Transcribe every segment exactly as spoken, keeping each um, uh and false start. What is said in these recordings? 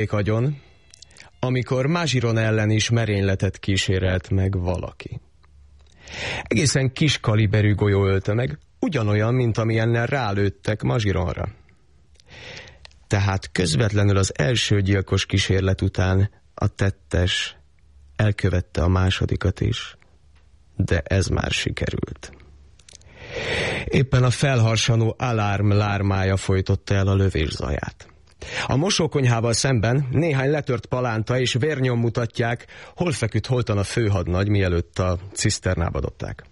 agyon, amikor Magiron ellen is merényletet kísérelt meg valaki. Egészen kis kaliberű golyó ölte meg, ugyanolyan, mint amilyennel rálőttek Magironra. Tehát közvetlenül az első gyilkos kísérlet után a tettes elkövette a másodikat is, de ez már sikerült. Éppen a felharsanó alárm lármája folytotta el a lövés zaját. A mosókonyhával szemben néhány letört palánta és vérnyom mutatják, hol feküdt holtan a főhadnagy, mielőtt a ciszternába dobták.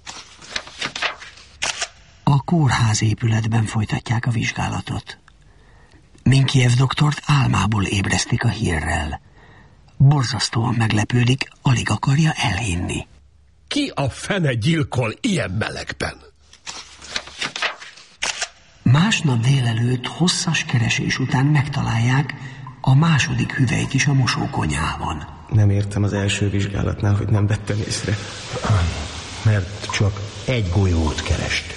A kórház épületben folytatják a vizsgálatot. Minkiev doktort álmából ébresztik a hírrel. Borzasztóan meglepődik, alig akarja elhinni. Ki a fene gyilkol ilyen melegben? Másnap délelőtt hosszas keresés után megtalálják a második hüvelyt is a mosókonyhában. Nem értem az első vizsgálatnál, hogy nem vettem észre. Mert csak egy golyót kerestünk.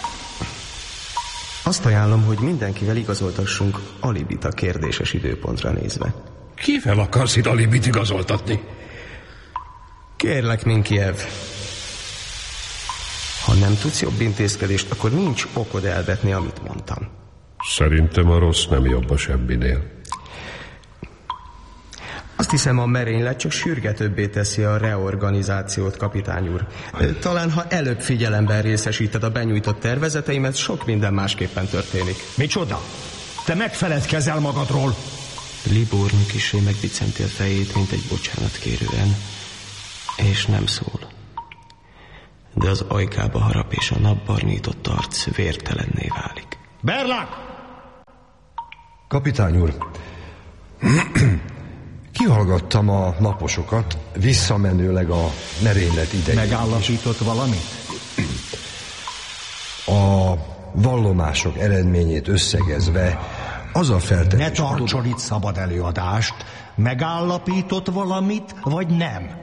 Azt ajánlom, hogy mindenkivel igazoltassunk alibit a kérdéses időpontra nézve. Kivel akarsz itt alibit igazoltatni? Kérlek, Minkiev. Ha nem tudsz jobb intézkedést, akkor nincs okod elvetni, amit mondtam. Szerintem a rossz nem jobb a semminél. Azt hiszem, a merénylet csak sürgetőbbé teszi a reorganizációt, kapitány úr. Talán, ha előbb figyelemben részesíted a benyújtott tervezeteimet, sok minden másképpen történik. Micsoda? Te megfeledkezel magadról. Liborni kissé megbiccenti a fejét, mint egy bocsánatkérően, és nem szól. De az ajkába harap, és a napbarnított arc vértelenné válik. Berlák! Kapitány úr, kihallgattam a naposokat, visszamenőleg a merénylet idején. Megállapított valamit? A vallomások eredményét összegezve az a feltetés... Ne tartson itt szabad előadást. Megállapított valamit, vagy nem?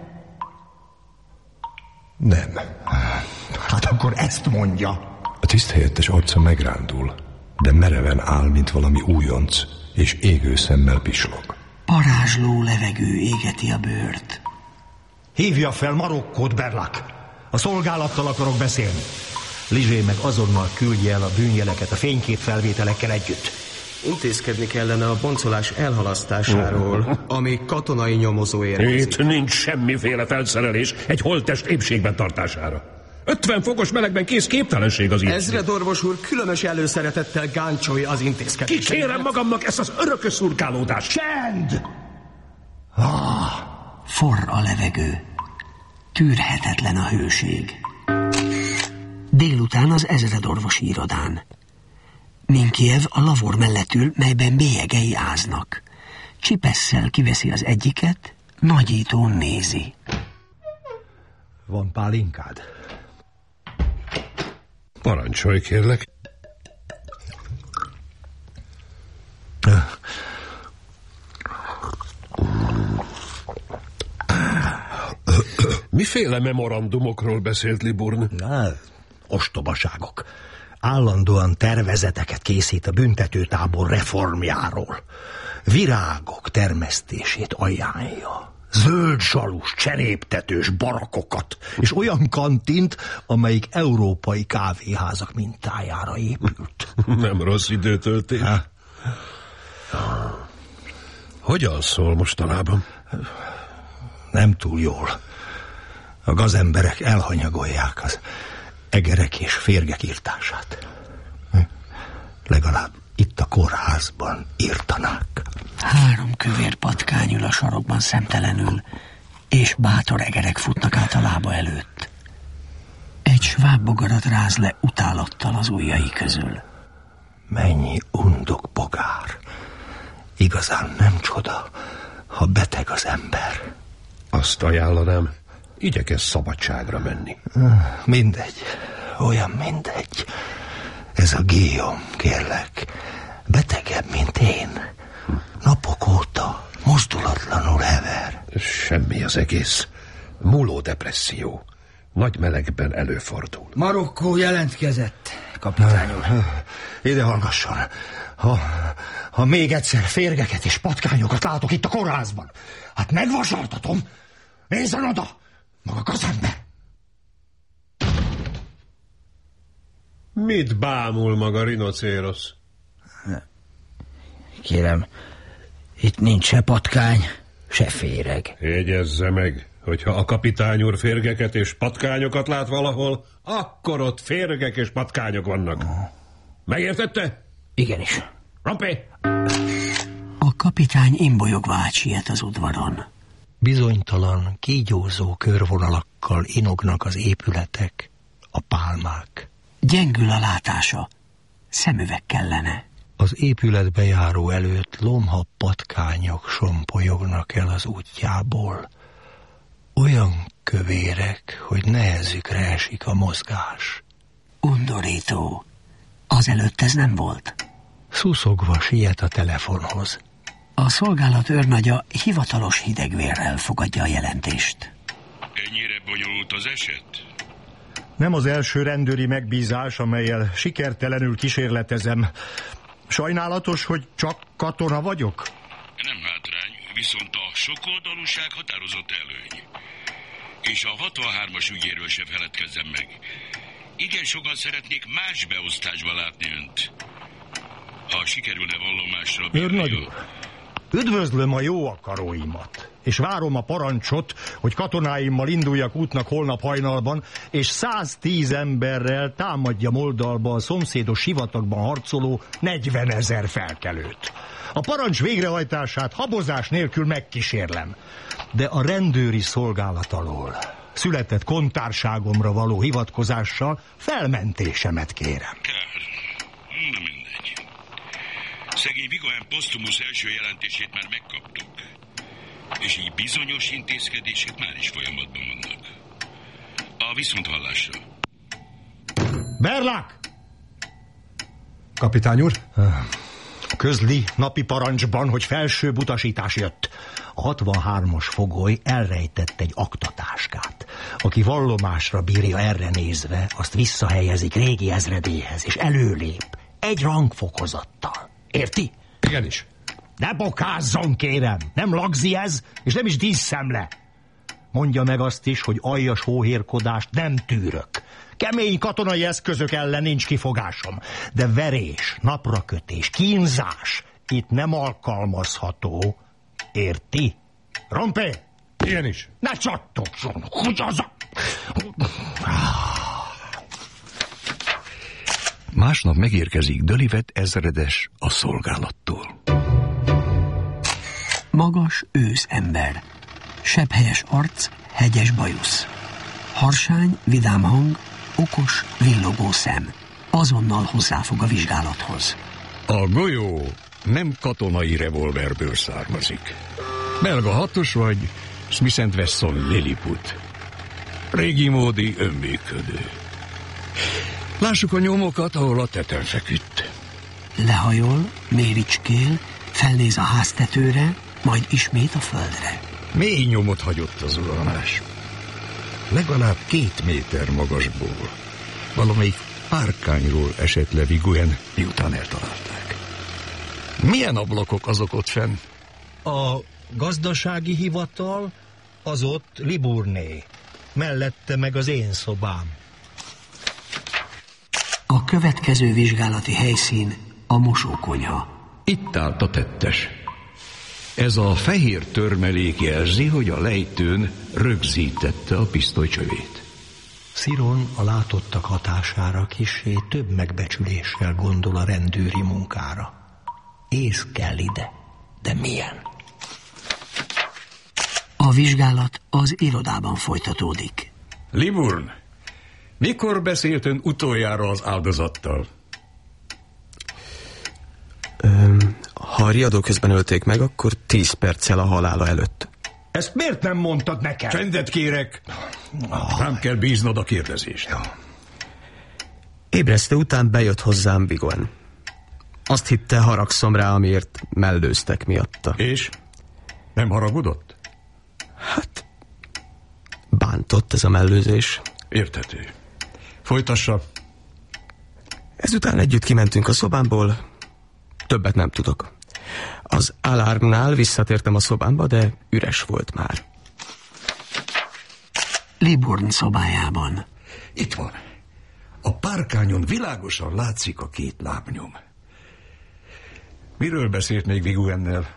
Nem. Hát akkor ezt mondja. A tiszthelyettes arca megrándul, de mereven áll, mint valami újonc, és égő szemmel pislog. Parázsló levegő égeti a bőrt. Hívja fel Marokkót, Berlak. A szolgálattal akarok beszélni. Lizsé meg azonnal küldje el a bűnjeleket a fénykép felvételekkel együtt. Intézkedni kellene a boncolás elhalasztásáról, ami katonai nyomozó érkezik. Itt nincs semmiféle felszerelés egy holttest épségben tartására. ötven fokos melegben kész képtelenség az így. Ezredorvos úr különös előszeretettel gáncsolja az intézkedést. Kikérem magamnak ezt az örökös szurkálódást. Csend! Ah. Forr a levegő. Tűrhetetlen a hőség. Délután az ezredorvosi irodán. Minkiev a lavor mellett ül, melyben bélyegei áznak. Csipesszel kiveszi az egyiket, nagyítón nézi. Van pálinkád? Parancsolj, kérlek. Miféle memorandumokról beszélt Liburn? Na, ostobaságok. Állandóan tervezeteket készít a büntetőtábor reformjáról. Virágok termesztését ajánlja. Zöld zsalus, cseréptetős barakokat, és olyan kantint, amelyik európai kávéházak mintájára épült. Nem rossz időtöltés. Ha? Hogyan szól mostanában? Nem túl jól. A gazemberek elhanyagolják az egerek és férgek írtását. Legalább itt a kórházban írtanák. Három kövér patkány ül a sarokban szemtelenül, és bátor egerek futnak át a lába előtt. Egy svábbogarat ráz le utálattal az ujjai közül. Mennyi undok bogár. Igazán nem csoda, ha beteg az ember. Azt ajánlanám, igyekezz szabadságra menni. Mindegy, olyan mindegy. Ez a Guillaume, kérlek, betegebb, mint én. Napok óta mozdulatlanul hever. Semmi az egész. Múló depresszió. Nagy melegben előfordul. Marokkó jelentkezett, kapitány úr. Ide hallgasson. Ha, Ha még egyszer férgeket és patkányokat látok itt a kórházban, hát megvasaltatom. Nézzen oda, maga gazember! Mit bámul maga, rinocérosz? Kérem, itt nincs se patkány, se féreg. Jegyezze meg, hogyha a kapitány úr férgeket és patkányokat lát valahol, akkor ott férgek és patkányok vannak. Megértette? Igenis. Rompé! A kapitány imbolyogva átsiet az udvaron. Bizonytalan, kígyózó körvonalakkal inognak az épületek, a pálmák. Gyengül a látása. Szemüveg kellene. Az épületbe járó előtt lomha patkányok sompolyognak el az útjából. Olyan kövérek, hogy nehezükre esik a mozgás. Undorító. Azelőtt ez nem volt. Szuszogva siet a telefonhoz. A szolgálat őrnagya hivatalos hidegvérrel fogadja a jelentést. Ennyire bonyolult az eset? Nem az első rendőri megbízás, amellyel sikertelenül kísérletezem. Sajnálatos, hogy csak katona vagyok? Nem hátrány, viszont a sokoldalúság határozott előny. És a hatvanhármas ügyéről se feledkezzem meg. Igen sokan szeretnék más beosztásba látni önt. Ha sikerülne vallomásra... Őrnagy úr, üdvözlöm a jó akaróimat, és várom a parancsot, hogy katonáimmal induljak útnak holnap hajnalban, és száztíz emberrel támadja Moldalba a szomszédos sivatagban harcoló negyvenezer felkelőt. A parancs végrehajtását habozás nélkül megkísérlem, de a rendőri szolgálat alól született kontárságomra való hivatkozással felmentésemet kérem. Kár. Na mindegy. Szegény Vigoen Posztumusz első jelentését már megkaptuk. És így bizonyos intézkedések már is folyamatban vannak. A viszonthallásra. Berlák! Kapitány úr? Közli napi parancsban, hogy felsőbb utasítás jött. A hatvanhármas fogoly elrejtett egy aktatáskát. Aki vallomásra bírja erre nézve, azt visszahelyezik régi ezredéhez, és előlép egy rangfokozattal. Érti? Igenis. Ne bokázzon, kérem! Nem lagzi ez, és nem is díszszemle. Mondja meg azt is, hogy aljas hóhérkodást nem tűrök. Kemény katonai eszközök ellen nincs kifogásom, de verés, naprakötés, kínzás itt nem alkalmazható. Érti? Rompé! Igenis. Ne csattogson! Hogy az a... Másnap megérkezik Dölivet ezredes a szolgálattól. Magas őszember. Sebhelyes arc, hegyes bajusz. Harsány, vidám hang, okos, villogó szem. Azonnal hozzáfog a vizsgálathoz. A golyó nem katonai revolverből származik. Belga hatos vagy Smith and Wesson Lilliput. Régi módi önműködő. Lássuk a nyomokat, ahol a teten feküdt. Lehajol, méricskél, felnéz a háztetőre, majd ismét a földre. Mély nyomot hagyott az uramás. Legalább két méter magasból. Valamelyik párkányról esett le Vigoen, miután eltalálták. Milyen ablakok azok ott fenn? A gazdasági hivatal az ott Liburné. Mellette meg az én szobám. A következő vizsgálati helyszín a mosókonyha. Itt állt a tettes. Ez a fehér törmelék jelzi, hogy a lejtőn rögzítette a pisztolycsövét. Sziron a látottak hatására kissé több megbecsüléssel gondol a rendőri munkára. Ész kell ide, de milyen? A vizsgálat az irodában folytatódik. Liburn, mikor beszélt ön utoljára az áldozattal? Öm, ha a riadó közben ölték meg, akkor tíz perccel a halála előtt. Ezt miért nem mondtad nekem? Csendet kérek. Nem kell bíznod a kérdezést. Ébresztő után bejött hozzám Vigoen. Azt hitte, haragszom rá, amiért mellőztek miatta. És? Nem haragudott? Hát, bántott ez a mellőzés. Érthető. Folytassa. Ezután együtt kimentünk a szobámból. Többet nem tudok. Az alarmnál visszatértem a szobámba, de üres volt már. Liburn szobájában. Itt van. A párkányon világosan látszik a két lábnyom. Miről beszélt még Vigouennel?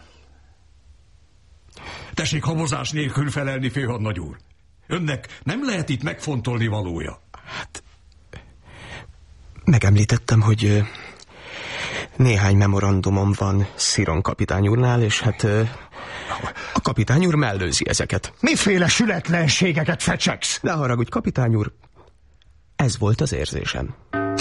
Tessék havozás nélkül felelni, főhadnagy úr. Önnek nem lehet itt megfontolni valója. Hát, megemlítettem, hogy néhány memorandumom van Sziron kapitány úrnál, és hát a kapitány úr mellőzi ezeket. Miféle sületlenségeket fecsegsz? Ne haragudj, kapitány úr, ez volt az érzésem.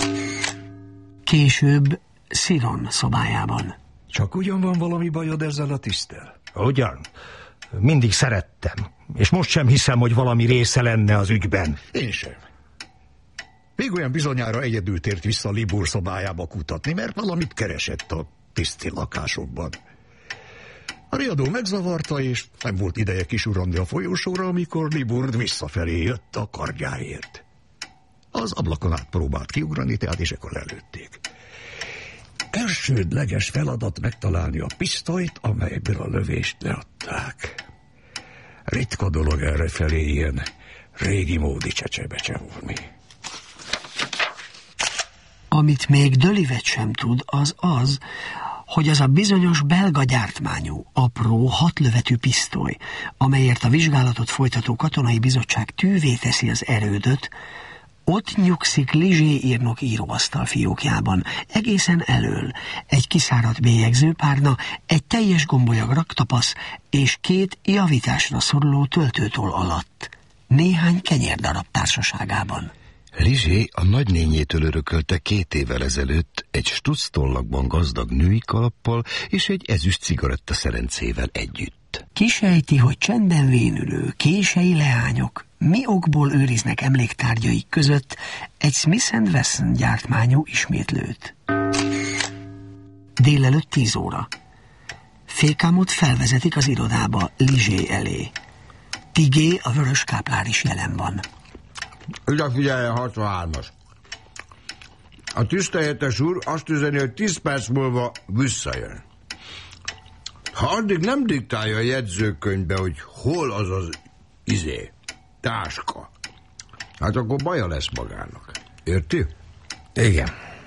Később Sziron szobájában. Csak ugyan van valami bajod ezzel a tiszttel? Ugyan. Mindig szerettem. És most sem hiszem, hogy valami része lenne az ügyben. Én sem. Még olyan bizonyára egyedül tért vissza Libur szobájába kutatni, mert valamit keresett a tiszti lakásokban. A riadó megzavarta, és nem volt ideje kisuranni a folyósóra, amikor Liburd visszafelé jött a kardjáért. Az ablakon át próbált kiugrani, tehát és ekkor lelőtték. Elsődleges feladat megtalálni a pisztolyt, amelyből a lövést leadták. Ritka dolog errefelé ilyen régi módi csecsebe csehulni. Amit még Dölivet sem tud, az az, hogy az a bizonyos belga gyártmányú, apró, hatlövetű pisztoly, amelyért a vizsgálatot folytató katonai bizottság tűvé teszi az erődöt, ott nyugszik Lizsé írnok íróasztal fiókjában, egészen elől, egy kiszáradt bélyegzőpárna, egy teljes gombolyag raktapasz és két javításra szoruló töltőtoll alatt, néhány kenyérdarab társaságában. Lizsé a nagynényétől örökölte két évvel ezelőtt egy stucctollakban gazdag női kalappal és egy ezüst cigaretta szerencével együtt. Kisejti, hogy csendben vénülő, kései leányok mi okból őriznek emléktárgyaik között egy Smith and Wesson gyártmányú ismétlőt. Délelőtt tíz óra. Fékámot felvezetik az irodába Lizsé elé. Tigé, a vörös káplár is jelen van. Ügye figyeljen, hatvanhármas. A tisztelyetes úr azt üzeni, hogy tíz perc múlva visszajön. Ha addig nem diktálja a jegyzőkönyvbe, hogy hol az az izé, táska, hát akkor baja lesz magának. Érti? Igen.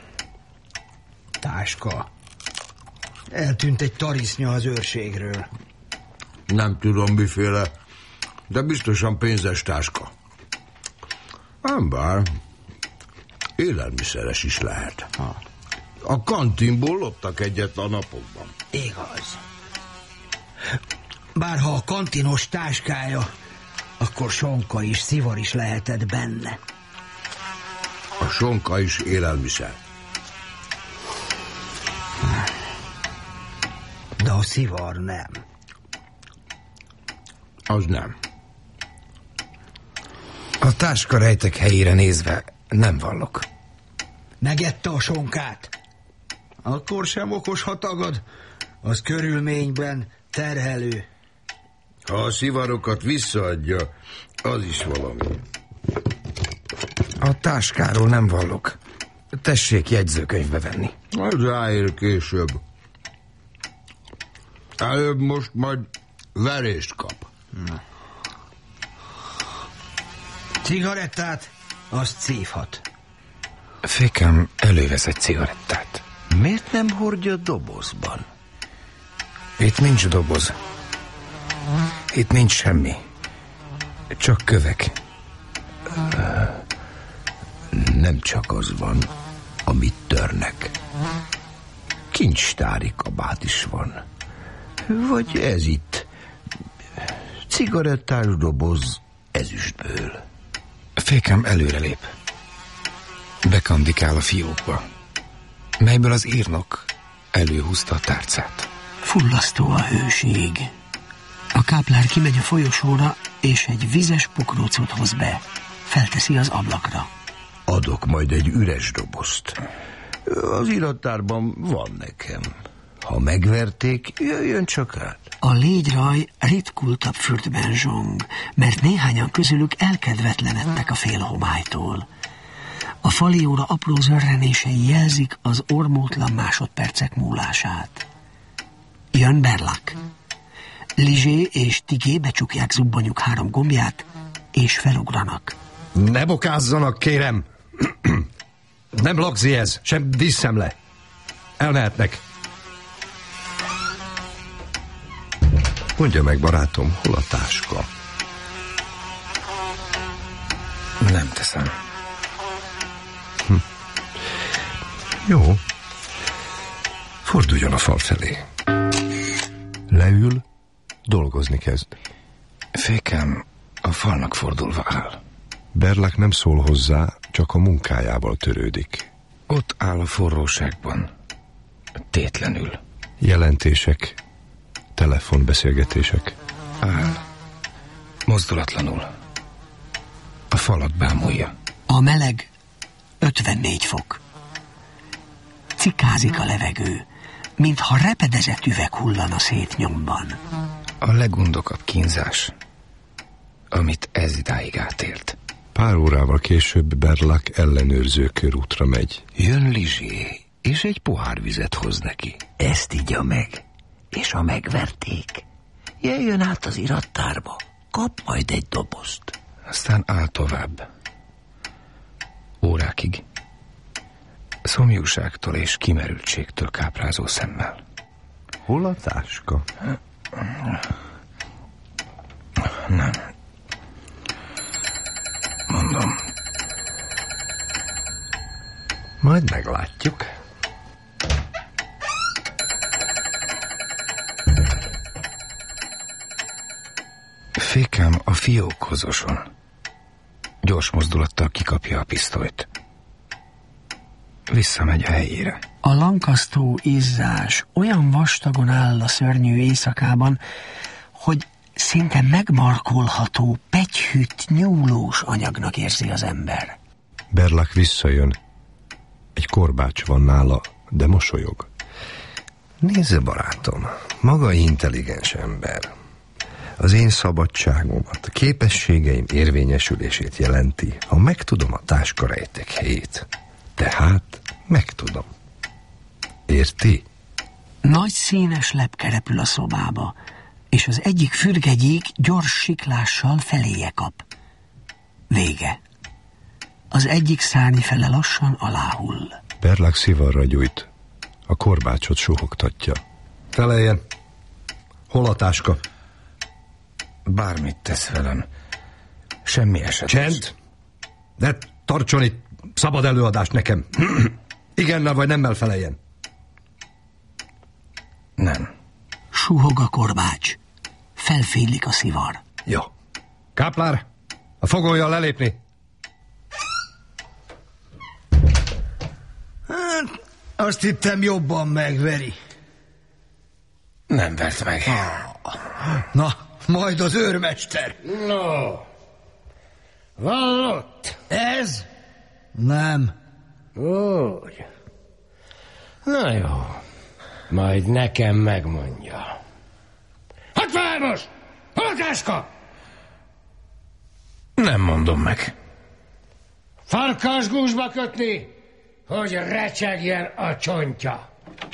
Táska. Eltűnt egy tarisznya az őrségről. Nem tudom miféle, de biztosan pénzes táska. Nem bár, élelmiszeres is lehet. Ha. A kantinból loptak egyet a napokban. Igaz. Bár ha a kantinos táskája, akkor sonka is, szivar is lehetett benne. A sonka is élelmiszer. De a szivar nem. Az nem. A táska rejtek helyére nézve nem vallok. Megette a sonkát? Akkor sem okos, ha tagad. Az körülményben terhelő. Ha a szivarokat visszaadja, az is valami. A táskáról nem vallok. Tessék jegyzőkönyvbe venni. Az ráér később. Előbb most majd verést kap. Na. Cigarettát, azt szívhat. Fékem elővesz egy cigarettát. Miért nem hordja dobozban? Itt nincs doboz. Itt nincs semmi. Csak kövek. Nem csak az van, amit törnek. Kincstári kabát is van. Vagy ez itt. Cigarettás doboz ezüstből. Fékem előrelép. Bekandikál a fiókba, melyből az írnok előhúzta a tárcát. Fullasztó a hőség. A káplár kimegy a folyosóra, és egy vizes pokrócot hoz be. Felteszi az ablakra. Adok majd egy üres dobozt. Az irattárban van nekem. Ha megverték, jöjjön csak át. A légyraj ritkultabb fürdben zsong, mert néhányan közülük elkedvetlenedtek a félhomálytól. A falióra apró zörrenései jelzik az ormótlan másodpercek múlását. Jön Berlak. Lizsé és Tigé becsukják zubbonyuk három gombját, és felugranak. Ne bokázzanak, kérem! Nem lagzi ez, sem díszszemle. Elmehetnek. Mondja meg, barátom, hol a táska? Nem teszem. Hm. Jó. Forduljon a fal felé. Leül, dolgozni kezd. Fékem a falnak fordulva áll. Berlak nem szól hozzá, csak a munkájával törődik. Ott áll a forróságban, tétlenül. Jelentések, telefonbeszélgetések. Áll, mozdulatlanul. A falat bámulja. A meleg ötvennégy fok. Cikázik a levegő, mintha repedezett üveg hullana szét nyomban. A legundokabb kínzás, amit ez idáig átélt. Pár órával később Berlak ellenőrző körútra megy. Jön Lizsé, és egy pohár vizet hoz neki. Ezt igya meg, és ha megverték, jöjjön át az irattárba, kap majd egy dobozt. Aztán áll tovább. Órákig. Szomjúságtól és kimerültségtől káprázó szemmel. Hol a táska? Nem. Mondom. Majd meglátjuk. Fékem a fiókhoz oson. Gyors mozdulattal kikapja a pisztolyt. Visszamegy a helyére. A lankasztó izzás olyan vastagon áll a szörnyű éjszakában, hogy szinte megmarkolható, pegyhűt, nyúlós anyagnak érzi az ember. Berlak visszajön. Egy korbács van nála, de mosolyog. Nézze, barátom, maga intelligens ember. Az én szabadságomat, a képességeim érvényesülését jelenti, ha megtudom a táskarejtek helyét. Tehát megtudom. Érti? Nagy színes lepke repül a szobába, és az egyik fürgegyék gyors siklással feléje kap. Vége. Az egyik szárnyfele lassan aláhull. Berlak szivarra gyújt. A korbácsot suhogtatja. Feleljen! Hol a táska? Bármit tesz velem. Semmi esetes. Csend! De tartson itt szabad előadást nekem. Igennel vagy nemmel feleljen. Nem. Suhog a korbács. Felfénylik a szivar. Jó. Káplár, a fogolyjal lelépni. Hát, azt hittem jobban megveri. Nem vert meg. Na, majd az őrmester. No. Vallott. Ez? Nem. Úgy. Na jó. Majd nekem megmondja. Hatvármos! Hol a táska? Nem mondom meg. Farkasgúzsba kötni, hogy recsegjen a csontja.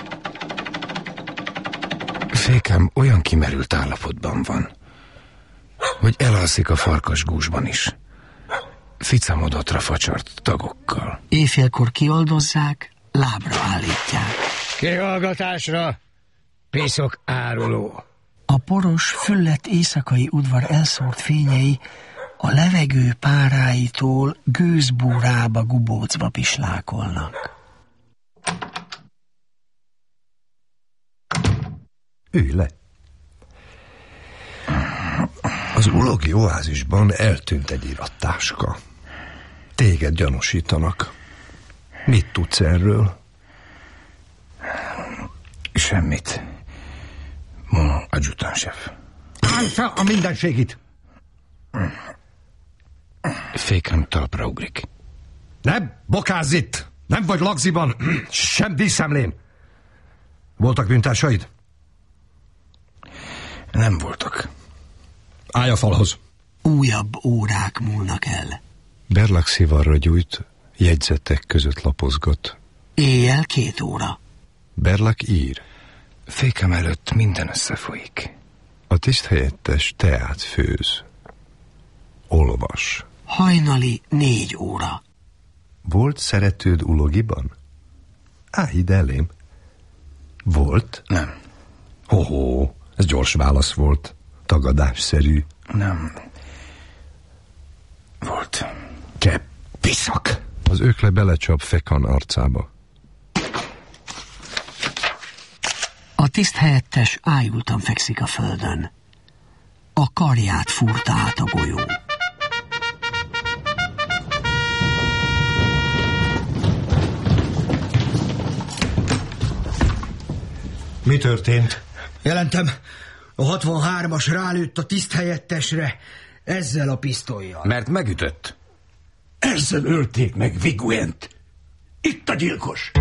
Fékem olyan kimerült állapotban van, hogy elalszik a farkasgúzsban is. Ficamodottra facsart tagokkal. Éjfélkor kioldozzák, lábra állítják. Kihallgatásra, piszok áruló. A poros, füllett éjszakai udvar elszórt fényei a levegő páráitól gőzbúrába gubócba pislákolnak. Ülj le. Az ulogi oázisban eltűnt egy irattáska. Téged gyanúsítanak. Mit tudsz erről? Semmit. Mon adjutánsef. Állj fel a mindenségit! Fékem talpra ugrik. Nem, bokázz itt! Nem vagy lagziban, sem díszemlén. Voltak bűntársaid? Nem voltak. Állj a falhoz. Újabb órák múlnak el. Berlak szivarra gyújt, jegyzetek között lapozgat. Éjjel két óra. Berlak ír. Fékem előtt minden összefolyik. A tiszthelyettes teát főz. Olvas. Hajnali négy óra. Volt szeretőd Ulogiban? Állj ide elém. Volt? Nem. Hoho, ez gyors válasz volt. Tagadásszerű. Nem. Volt. Te piszak! Az ökle belecsap Fekan arcába. A tiszthelyettes ájultan fekszik a földön. A karját fúrta át a golyó. Mi történt? Jelentem, a hatvanhármas rálőtt a tiszthelyettesre ezzel a pisztollyal. Mert megütött. Ezzel ölték meg Viguent. Itt a gyilkos.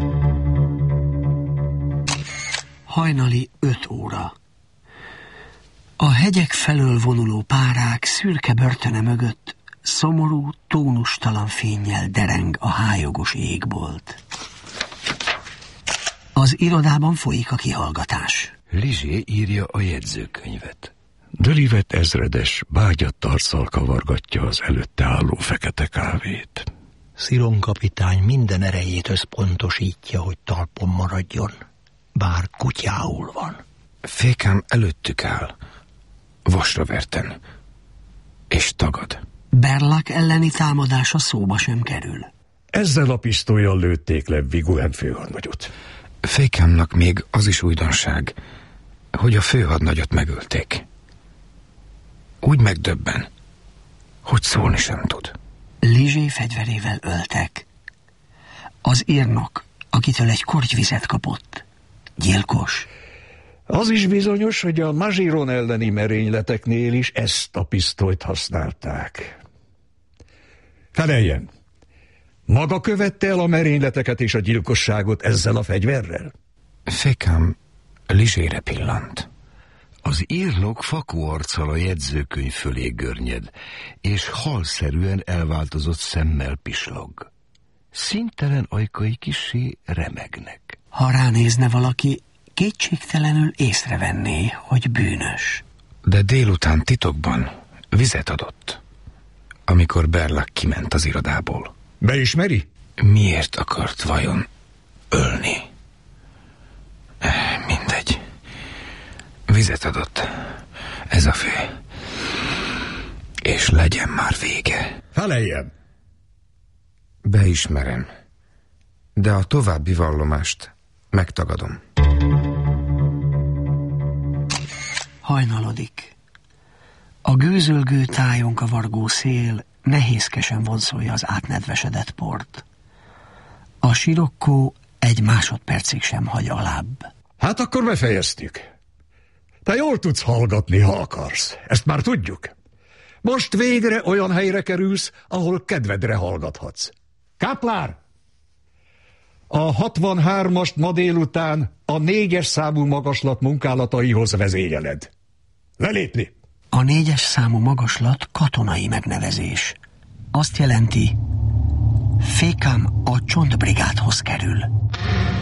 Hajnali öt óra. A hegyek felől vonuló párák szürke börtöne mögött szomorú, tónustalan fénnyel dereng a hájogos égbolt. Az irodában folyik a kihallgatás. Lizsé írja a jegyzőkönyvet. Dölivet ezredes bágyadt arccal kavargatja az előtte álló fekete kávét. Sziron kapitány minden erejét összpontosítja, hogy talpon maradjon, bár kutyául van. Fékem előttük áll, vasra verten, és tagad. Berlak elleni támadása szóba sem kerül. Ezzel a pisztollyal lőtték le Viguen főhadnagyot. Fékemnak még az is újdonság, hogy a főhadnagyot megölték. Úgy megdöbben, hogy szólni sem tud. Lizsé fegyverével öltek. Az írnok, akitől egy kortyvizet kapott, gyilkos. Az is bizonyos, hogy a Mazsiron elleni merényleteknél is ezt a pisztolyt használták. Feleljen! Maga követte el a merényleteket és a gyilkosságot ezzel a fegyverrel? Fékem Lizsére pillant. Az írnok fakó arccal a jegyzőkönyv fölé görnyed, és halszerűen elváltozott szemmel pislog. Színtelen ajkai kissé remegnek. Ha ránézne valaki, kétségtelenül észrevenné, hogy bűnös. De délután titokban vizet adott, amikor Berlak kiment az irodából. Beismeri? Miért akart vajon ölni? Mindegy. Vizet adott. Ez a fő. És legyen már vége. Feleljen! Beismerem. De a további vallomást megtagadom. Hajnalodik. A gőzölgő tájon kavargó szél nehézkesen vonszolja az átnedvesedett port. A sirokkó egy másodpercig sem hagy alább. Hát akkor befejeztük. Te jól tudsz hallgatni, ha akarsz. Ezt már tudjuk. Most végre olyan helyre kerülsz, ahol kedvedre hallgathatsz. Káplár! A hatvanhármast ma délután a négyes számú magaslat munkálataihoz vezényeled. Lelépni! A négyes számú magaslat katonai megnevezés. Azt jelenti, Fékem a csontbrigádhoz kerül.